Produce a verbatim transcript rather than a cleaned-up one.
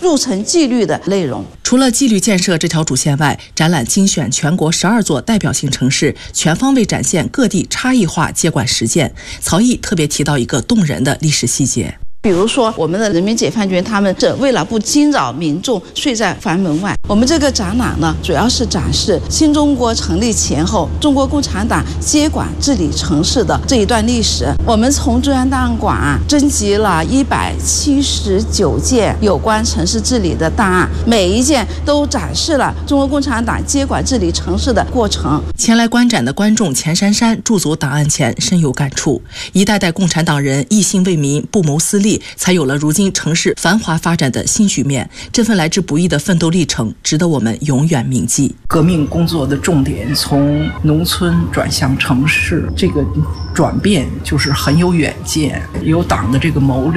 入城纪律的内容。 除了纪律建设这条主线外，展览精选全国十二座代表性城市，全方位展现各地差异化接管实践。曹毅特别提到一个动人的历史细节。 比如说，我们的人民解放军，他们这为了不惊扰民众睡在房门外，我们这个展览呢，主要是展示新中国成立前后中国共产党接管治理城市的这一段历史。我们从中央档案馆啊征集了一百七十九件有关城市治理的档案，每一件都展示了中国共产党接管治理城市的过程。 前来观展的观众钱珊珊驻足档案前深有感触，一代代共产党人一心为民，不谋私利，才有了如今城市繁华发展的新局面。这份来之不易的奋斗历程，值得我们永远铭记。 革命工作的重点从农村转向城市，这个转变就是很有远见，有党的这个谋略。